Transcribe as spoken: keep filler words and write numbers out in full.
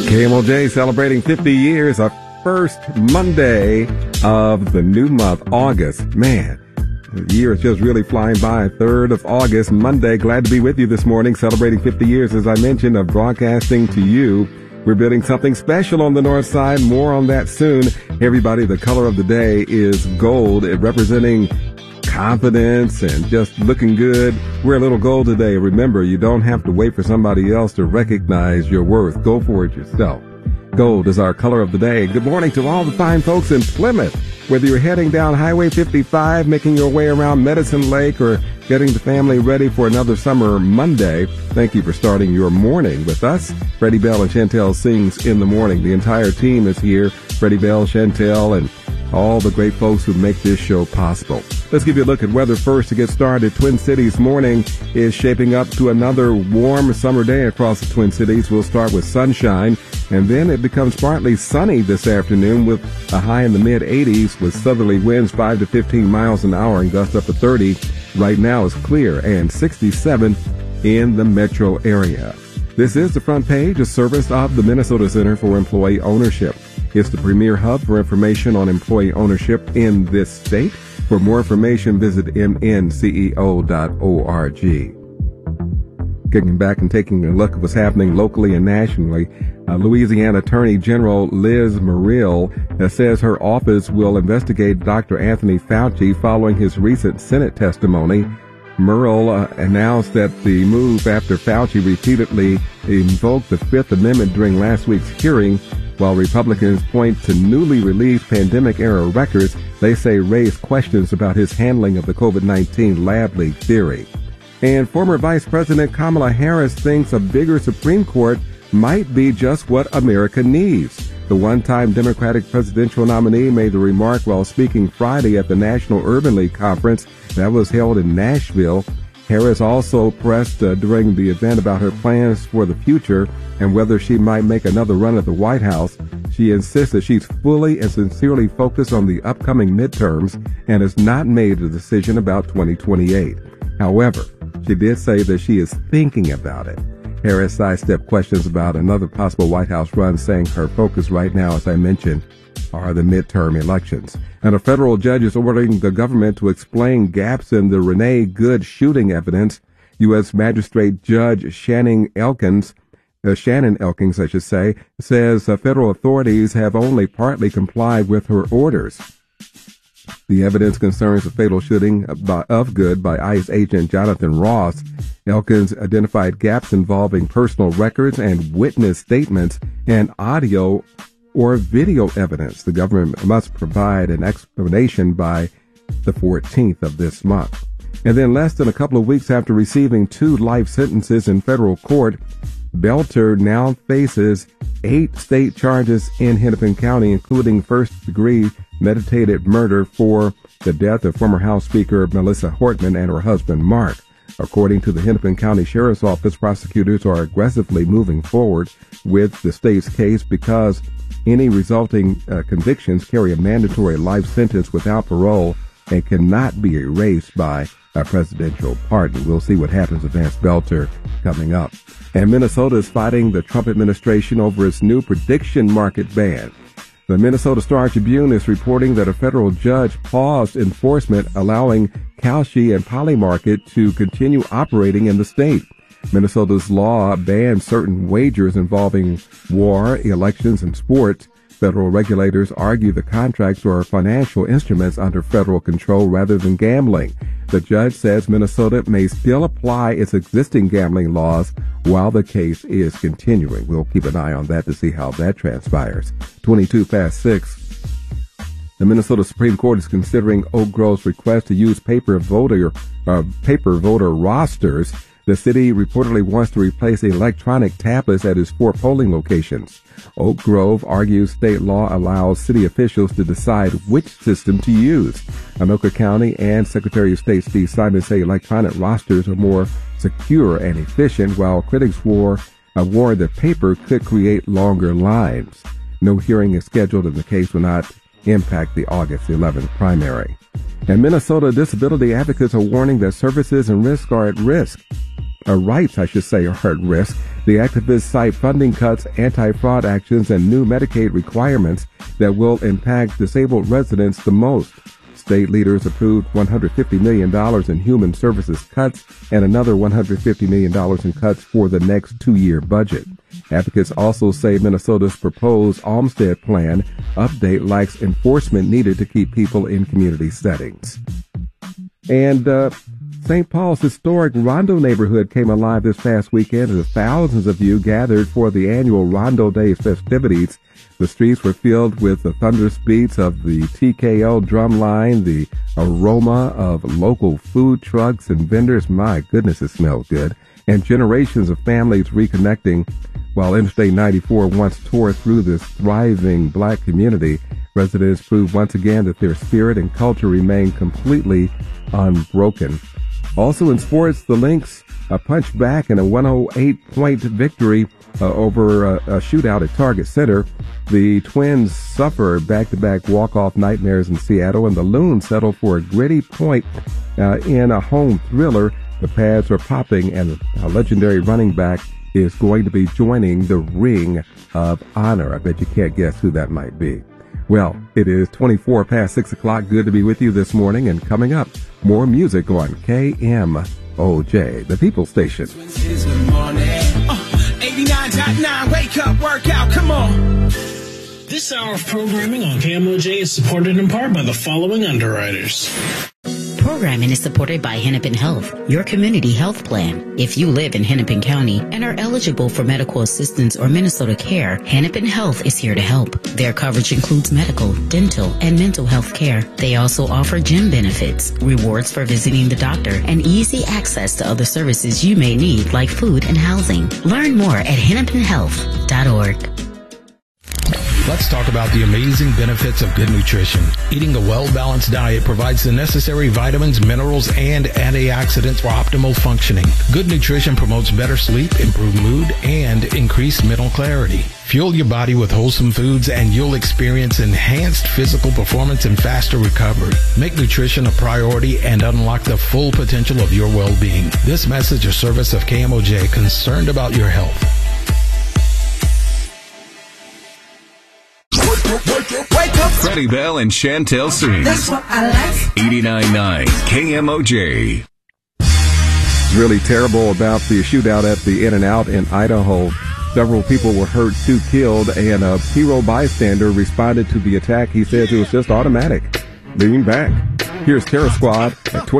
K M O J celebrating fifty years, our first Monday of the new month, August. Man, the year is just really flying by. third of August, Monday. Glad to be with you this morning, celebrating fifty years, as I mentioned, of broadcasting to you. We're building something special on the north side. More on that soon. Everybody, the color of the day is gold, representing confidence and just looking good. Wear a little gold today. Remember, you don't have to wait for somebody else to recognize your worth. Go for it yourself. Gold is our color of the day. Good morning to all the fine folks in Plymouth. Whether you're heading down Highway fifty-five, making your way around Medicine Lake, or getting the family ready for another summer Monday, thank you for starting your morning with us. Freddie Bell and Chantel Sings in the morning. The entire team is here. Freddie Bell, Chantel, and all the great folks who make this show possible. Let's give you a look at weather first to get started. Twin Cities morning is shaping up to another warm summer day across the Twin Cities. We'll start with sunshine, and then it becomes partly sunny this afternoon with a high in the mid eighties with southerly winds five to fifteen miles an hour and gusts up to thirty. Right now it's clear and sixty-seven in the metro area. This is the front page, a service of the Minnesota Center for Employee Ownership. It's the premier hub for information on employee ownership in this state. For more information, visit m n c e o dot org. Kicking back and taking a look at what's happening locally and nationally, uh, Louisiana Attorney General Liz Muriel uh, says her office will investigate Doctor Anthony Fauci following his recent Senate testimony. Muriel uh, announced that the move after Fauci repeatedly invoked the Fifth Amendment during last week's hearing. While Republicans point to newly released pandemic-era records, they say raised questions about his handling of the COVID nineteen lab leak theory. And former Vice President Kamala Harris thinks a bigger Supreme Court might be just what America needs. The one-time Democratic presidential nominee made the remark while speaking Friday at the National Urban League Conference that was held in Nashville. Harris also pressed uh, during the event about her plans for the future and whether she might make another run at the White House. She insists that she's fully and sincerely focused on the upcoming midterms and has not made a decision about twenty twenty-eight. However, she did say that she is thinking about it. Harris sidestepped questions about another possible White House run, saying her focus right now, as I mentioned, are the midterm elections. And a federal judge is ordering the government to explain gaps in the Renee Good shooting evidence. U S Magistrate Judge Shannon Elkins, uh, Shannon Elkins, I should say, says uh, federal authorities have only partly complied with her orders. The evidence concerns the fatal shooting by, of Good by ICE agent Jonathan Ross. Elkins identified gaps involving personal records and witness statements and audio or video evidence. The government must provide an explanation by the fourteenth of this month. And then less than a couple of weeks after receiving two life sentences in federal court, Belter now faces eight state charges in Hennepin County, including first-degree meditated murder for the death of former House Speaker Melissa Hortman and her husband, Mark. According to the Hennepin County Sheriff's Office, prosecutors are aggressively moving forward with the state's case because any resulting uh, convictions carry a mandatory life sentence without parole and cannot be erased by a presidential pardon. We'll see what happens with Vance Belter coming up. And Minnesota is fighting the Trump administration over its new prediction market ban. The Minnesota Star Tribune is reporting that a federal judge paused enforcement, allowing Kalshi and Polymarket to continue operating in the state. Minnesota's law bans certain wagers involving war, elections, and sports. Federal regulators argue the contracts are financial instruments under federal control rather than gambling. The judge says Minnesota may still apply its existing gambling laws while the case is continuing. We'll keep an eye on that to see how that transpires. twenty-two past six. The Minnesota Supreme Court is considering Oak Grove's request to use paper voter, uh, paper voter rosters. The city reportedly wants to replace electronic tablets at its four polling locations. Oak Grove argues state law allows city officials to decide which system to use. Anoka County and Secretary of State Steve Simon say electronic rosters are more secure and efficient, while critics war, uh, warn that paper could create longer lines. No hearing is scheduled, and the case will not impact the August eleventh primary. And Minnesota disability advocates are warning that services and risk are at risk uh, rights, I should say, are at risk. The activists cite funding cuts, anti-fraud actions, and new Medicaid requirements that will impact disabled residents the most. State leaders approved one hundred fifty million dollars in human services cuts and another one hundred fifty million dollars in cuts for the next two-year budget. Advocates also say Minnesota's proposed Olmstead plan update lacks enforcement needed to keep people in community settings. And uh, Saint Paul's historic Rondo neighborhood came alive this past weekend as thousands of you gathered for the annual Rondo Day festivities. The streets were filled with the thunderous beats of the T K O drum line, the aroma of local food trucks and vendors. My goodness, it smelled good. And generations of families reconnecting. While Interstate ninety-four once tore through this thriving black community, residents proved once again that their spirit and culture remain completely unbroken. Also in sports, the Lynx uh, punched back in a one oh eight point victory uh, over uh, a shootout at Target Center. The Twins suffer back-to-back walk-off nightmares in Seattle, and the Loons settled for a gritty point uh, in a home thriller. The pads are popping, and a legendary running back is going to be joining the Ring of Honor. I bet you can't guess who that might be. Well, it is twenty-four past six o'clock. Good to be with you this morning. And coming up, more music on K M O J, the People Station. Good morning. Uh, eighty-nine point nine, wake up, work out, come on. This hour of programming on K M O J is supported in part by the following underwriters. Programming is supported by Hennepin Health, your community health plan. If you live in Hennepin County and are eligible for medical assistance or Minnesota Care, Hennepin Health is here to help. Their coverage includes medical, dental, and mental health care. They also offer gym benefits, rewards for visiting the doctor, and easy access to other services you may need like food and housing. Learn more at hennepin health dot org. Let's talk about the amazing benefits of good nutrition. Eating a well-balanced diet provides the necessary vitamins, minerals, and antioxidants for optimal functioning. Good nutrition promotes better sleep, improved mood, and increased mental clarity. Fuel your body with wholesome foods and you'll experience enhanced physical performance and faster recovery. Make nutrition a priority and unlock the full potential of your well-being. This message is service of K M O J, concerned about your health. Wake up. Freddie Bell and Chantel Singh. That's what I like. eighty-nine point nine K M O J. It's really terrible about the shootout at the In-N-Out in Idaho. Several people were hurt, two killed, and a hero bystander responded to the attack. He says it was just automatic. Leaning back. Here's Terror Squad at twenty.